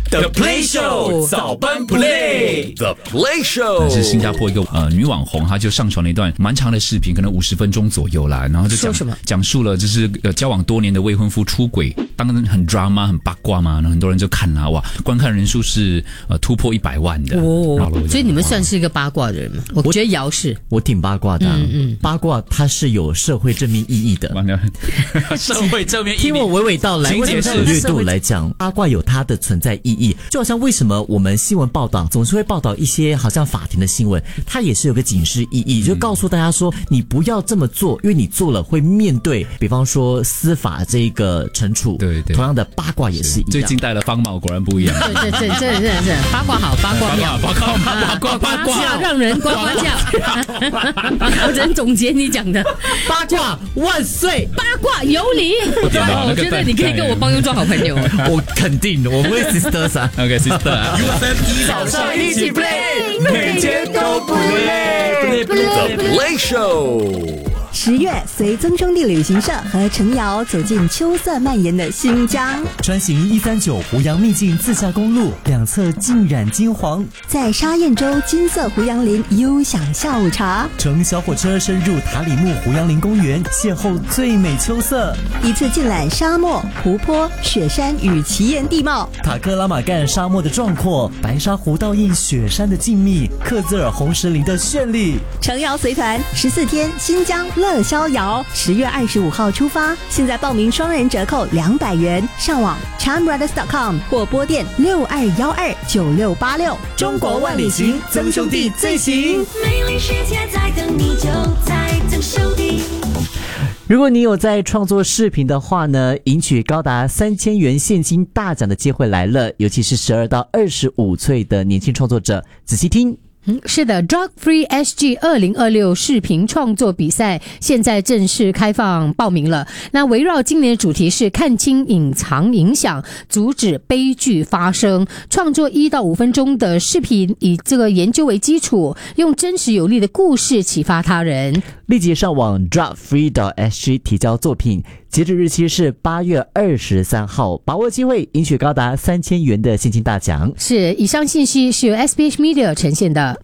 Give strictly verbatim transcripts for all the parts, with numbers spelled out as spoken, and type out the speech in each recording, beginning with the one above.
The Play Show 早班 Play The Play Show 是新加坡一个呃女网红，她就上传了一段蛮长的视频，可能五十分钟左右啦，然后就讲什么讲述了就是呃交往多年的未婚夫出轨，当然很 drama 很八卦嘛，然后很多人就看啦，哇，观看人数是呃突破一百万的哦，所以你们算是一个八卦的人吗？我觉得姚是， 我挺八卦的、啊， 嗯嗯， 八卦它是有社会正面意义的， 社会正面意义， 听我娓娓道来， 请解释。 略度来讲，八卦有它的存在意义，就好像为什么我们新闻报道总是会报道一些好像法庭的新闻，它也是有个警示意义，就告诉大家说你不要这么做，因为你做了会面对，比方说司法这一个惩处。 对对， 同样的八卦也是一样。 最近戴了方帽，果然不一样。 对对对，真的真的是八卦好，八卦妙， 八卦八卦八卦， 让人呱呱叫。我只能总结你讲的， 八卦万岁， 八卦有理。我觉得你可以跟我帮佣做好朋友。 我肯定，我们会 sisters 啊。 OK sister，U F M 一早上一起 play， 每天都不累。The Play Show。 十月，随曾兄弟旅行社和陈瑶走进秋色蔓延的新疆， 穿行一三九胡杨秘境自驾公路，两侧浸染金黄， 在沙燕洲金色胡杨林悠享下午茶， 乘小火车深入塔里木胡杨林公园，邂逅最美秋色， 一次尽览沙漠、湖泊、雪山与奇岩地貌， 塔克拉玛干沙漠的壮阔，白沙湖倒映雪山的静谧，克孜尔红石林的绚丽。 陈瑶随团十四天新疆乐逍遥，十月二十五号出发，现在报名双人折扣两百元，上网 charm brothers dot com 或拨电六二一二九六八六。中国万里行，曾兄弟最行。 美丽世界在等你，就在曾兄弟。 如果你有在创作视频的话呢，赢取高达三千元现金大奖的机会来了，尤其是十二到二十五岁的年轻创作者，仔细听。 嗯，是的 Drug Free S G 二零二六视频创作比赛现在正式开放报名了。那围绕今年的主题是看清隐藏影响，阻止悲剧发生，创作一到五分钟的视频，以这个研究为基础，用真实有力的故事启发他人。 立即上网 drug free dot S G 提交作品，截止日期是八月二十三号，把握机会赢取高达三千元的现金大奖。 是，以上信息是由 S B H Media 呈现的。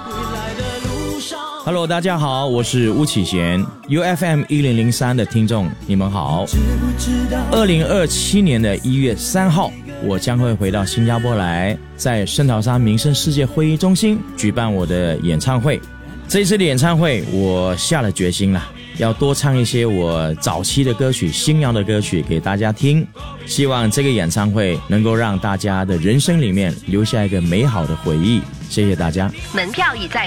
Hello， 大家好，我是巫启贤 ，U F M 一零零三的听众，你们好。二零二七年的一月三号，我将会回到新加坡来，在圣淘沙民生世界会议中心举办我的演唱会。这一次的演唱会，我下了决心了，要多唱一些我早期的歌曲、新谣的歌曲给大家听。希望这个演唱会能够让大家的人生里面留下一个美好的回忆。谢谢大家。 门票已在